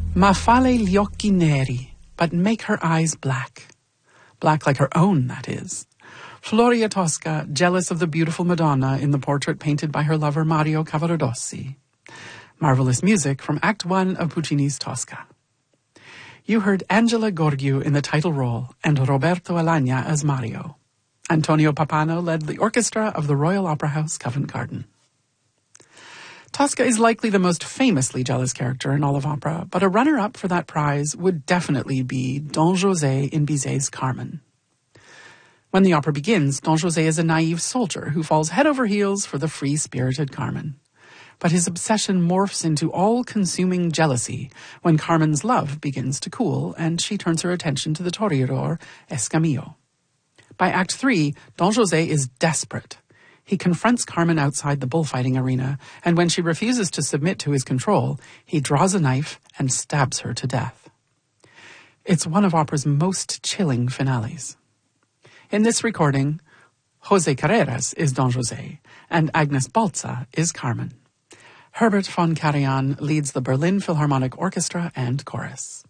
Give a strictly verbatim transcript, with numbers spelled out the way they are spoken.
Ma fale gli occhi neri, but make her eyes black. Black like her own, that is. Floria Tosca, jealous of the beautiful Madonna in the portrait painted by her lover Mario Cavaradossi. Marvelous music from Act One of Puccini's Tosca. You heard Angela Gorgiu in the title role and Roberto Alagna as Mario. Antonio Pappano led the orchestra of the Royal Opera House, Covent Garden. Tosca is likely the most famously jealous character in all of opera, but a runner-up for that prize would definitely be Don José in Bizet's Carmen. When the opera begins, Don José is a naive soldier who falls head over heels for the free-spirited Carmen. But his obsession morphs into all-consuming jealousy when Carmen's love begins to cool and she turns her attention to the toreador, Escamillo. By Act Three, Don José is desperate. He confronts Carmen outside the bullfighting arena, and when she refuses to submit to his control, he draws a knife and stabs her to death. It's one of opera's most chilling finales. In this recording, José Carreras is Don José, and Agnes Balza is Carmen. Herbert von Karajan leads the Berlin Philharmonic Orchestra and Chorus.